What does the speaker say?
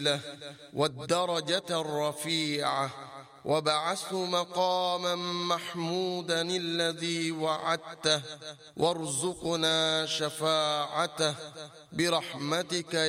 الوسيلة والدرجة الرفيعة وابعثه مقاما محمودا الذي وعدته وارزقنا شفاعته برحمتك